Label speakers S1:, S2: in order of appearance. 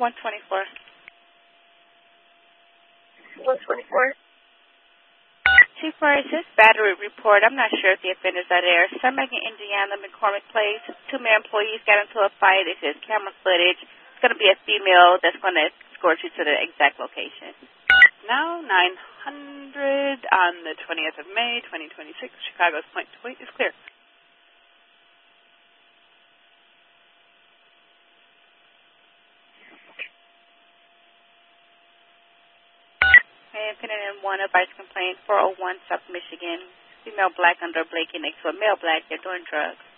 S1: 124.
S2: 124.
S1: Chief Fire, this battery report. I'm not sure if the offenders are there. Cermak, Indiana, McCormick Place. 2 male employees got into a fight. It says camera footage. It's going to be a female that's going to escort you to the exact location.
S3: Now 900 on the 20th of May, 2026. Chicago's point to point is clear.
S1: And Pennant 1, advice complaint, 401 South Michigan. Female black under a blanket next to a male black. They're doing drugs.